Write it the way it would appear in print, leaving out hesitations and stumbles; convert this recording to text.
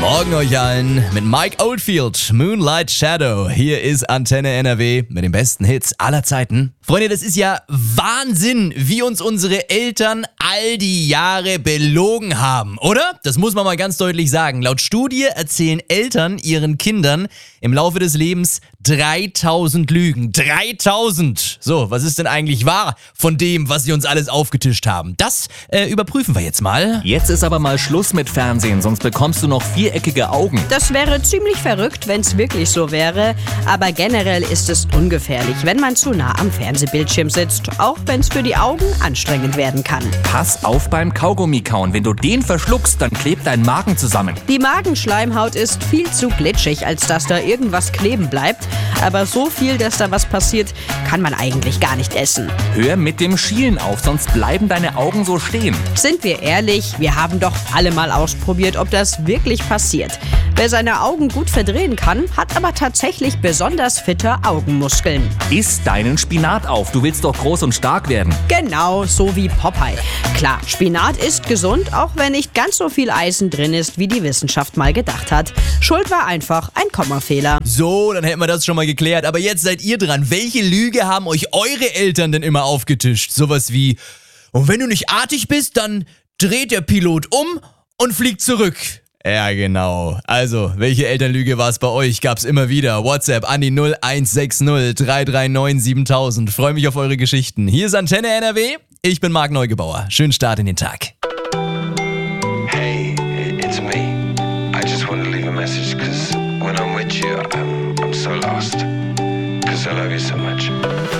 Morgen euch allen mit Mike Oldfield, Moonlight Shadow. Hier ist Antenne NRW mit den besten Hits aller Zeiten. Freunde, das ist ja Wahnsinn, wie uns unsere Eltern all die Jahre belogen haben, oder? Das muss man mal ganz deutlich sagen. Laut Studie erzählen Eltern ihren Kindern im Laufe des Lebens 3000 Lügen. 3000! So, was ist denn eigentlich wahr von dem, was sie uns alles aufgetischt haben? Das überprüfen wir jetzt mal. Jetzt ist aber mal Schluss mit Fernsehen, sonst bekommst du noch viereckige Augen. Das wäre ziemlich verrückt, wenn es wirklich so wäre. Aber generell ist es ungefährlich, wenn man zu nah am Fernsehbildschirm sitzt. Auch wenn es für die Augen anstrengend werden kann. Pass auf beim Kaugummi-Kauen. Wenn du den verschluckst, dann klebt dein Magen zusammen. Die Magenschleimhaut ist viel zu glitschig, als dass da irgendwas kleben bleibt. Aber so viel, dass da was passiert, kann man eigentlich gar nicht essen. Hör mit dem Schielen auf, sonst bleiben deine Augen so stehen. Sind wir ehrlich, wir haben doch alle mal ausprobiert, ob das wirklich passiert. Wer seine Augen gut verdrehen kann, hat aber tatsächlich besonders fitte Augenmuskeln. Iss deinen Spinat auf, du willst doch groß und stark werden. Genau, so wie Popeye. Klar, Spinat ist gesund, auch wenn nicht ganz so viel Eisen drin ist, wie die Wissenschaft mal gedacht hat. Schuld war einfach ein Kommafehler. So, dann hätten wir das schon mal geklärt. Aber jetzt seid ihr dran. Welche Lüge haben euch eure Eltern denn immer aufgetischt? Sowas wie, und wenn du nicht artig bist, dann dreht der Pilot um und fliegt zurück. Ja, genau. Also, welche Elternlüge war es bei euch? Gab's immer wieder. WhatsApp an die 0160 339 7000. Freue mich auf eure Geschichten. Hier ist Antenne NRW. Ich bin Marc Neugebauer. Schönen Start in den Tag. Hey, it's me. I just want to leave a message because when I'm with you, I'm so lost. Because I love you so much.